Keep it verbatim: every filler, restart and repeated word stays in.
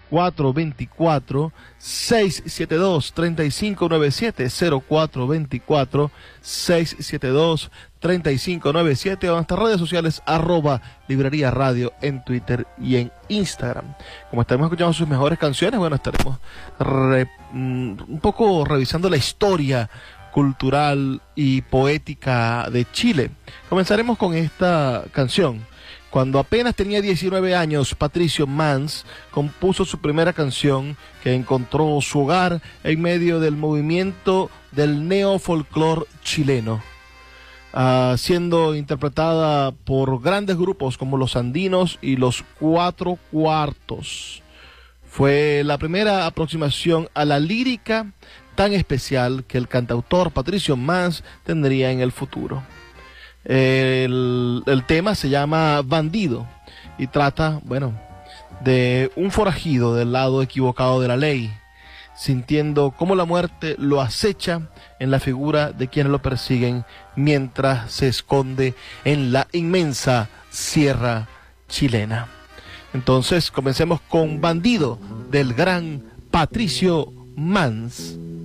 cuatro dos cuatro, seis siete dos, tres cinco nueve siete, cero cuatro dos cuatro, seis siete dos, tres cinco nueve siete, o en nuestras redes sociales, arroba Librería Radio en Twitter y en Instagram. Como estaremos escuchando sus mejores canciones, bueno, estaremos re, mm, un poco revisando la historia cultural y poética de Chile. Comenzaremos con esta canción. Cuando apenas tenía diecinueve años, Patricio Mans compuso su primera canción, que encontró su hogar en medio del movimiento del neofolclor chileno, uh, siendo interpretada por grandes grupos como Los Andinos y Los Cuatro Cuartos. Fue la primera aproximación a la lírica tan especial que el cantautor Patricio Mans tendría en el futuro. El, el tema se llama Bandido y trata, bueno, de un forajido del lado equivocado de la ley, sintiendo cómo la muerte lo acecha en la figura de quienes lo persiguen mientras se esconde en la inmensa sierra chilena. Entonces, comencemos con Bandido del gran Patricio Mans.